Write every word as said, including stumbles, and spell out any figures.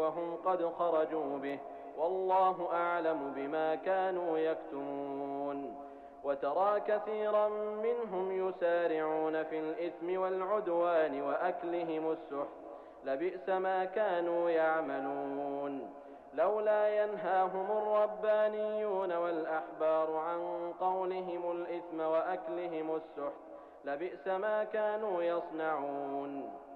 وهم قد خرجوا به، والله أعلم بما كانوا يكتمون. وترى كثيرا منهم يسارعون في الإثم والعدوان وأكلهم السحت، لبئس ما كانوا يعملون. لولا ينهاهم الربانيون والأحبار عن قولهم الإثم وأكلهم السحت، لبئس ما كانوا يصنعون.